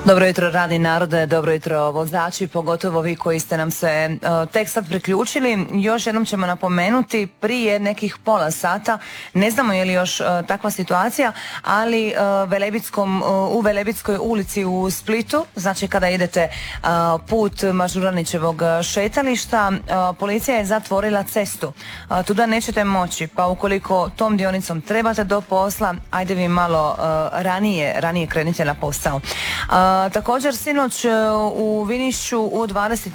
Dobro jutro radi narode, dobro jutro vozači, pogotovo vi koji ste nam se tek sad priključili. Još jednom ćemo napomenuti, prije nekih pola sata, ne znamo je li još takva situacija, ali u Velebitskoj ulici u Splitu, znači kada idete put Mažuranićevog šetališta, policija je zatvorila cestu. Tuda nećete moći, pa ukoliko tom dionicom trebate do posla, ajde vi malo ranije krenite na posao. Također sinoć u Vinišću u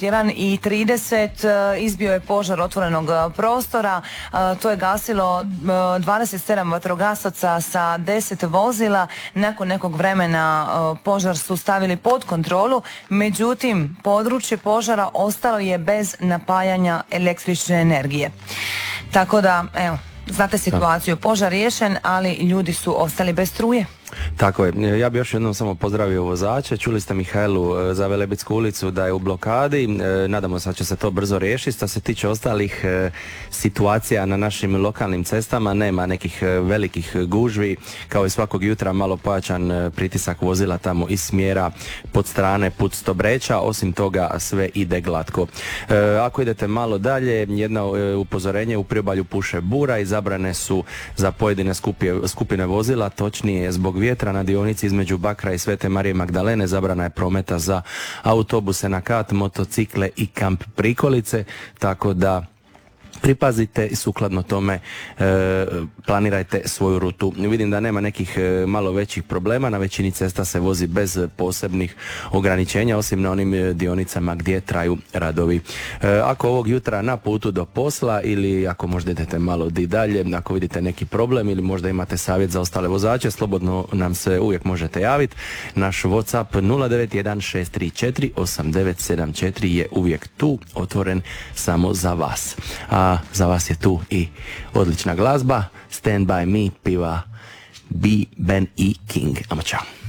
21:30 izbio je požar otvorenog prostora. To je gasilo 27 vatrogasaca sa 10 vozila. Nakon nekog vremena požar su stavili pod kontrolu, međutim područje požara ostalo je bez napajanja električne energije. Tako da, evo, znate situaciju, požar riješen, ali ljudi su ostali bez struje. Tako je, ja bih još jednom samo pozdravio vozače. Čuli ste Mihajlu za Velebitsku ulicu da je u blokadi, nadamo se da će se to brzo riješiti. Što se tiče ostalih situacija na našim lokalnim cestama, nema nekih velikih gužvi, kao i svakog jutra malo pojačan pritisak vozila tamo iz smjera pod strane put Stobreća, osim toga sve ide glatko. Ako idete malo dalje, jedno upozorenje, u priobalju puše bura i zabrane su za pojedine skupine vozila, točnije zbog vjetra na dionici između Bakra i Svete Marije Magdalene zabrana je prometa za autobuse na kat, motocikle i kamp prikolice, tako da pripazite i sukladno tome planirajte svoju rutu. Vidim da nema nekih malo većih problema, na većini cesta se vozi bez posebnih ograničenja, osim na onim dionicama gdje traju radovi. Ako ovog jutra na putu do posla ili ako možda idete malo di dalje, ako vidite neki problem ili možda imate savjet za ostale vozače, slobodno nam se uvijek možete javiti. Naš WhatsApp 091-634-8974 je uvijek tu, otvoren samo za vas. A za vas je tu i odlična glazba. Stand by me piva B, Ben i King. Amo čao.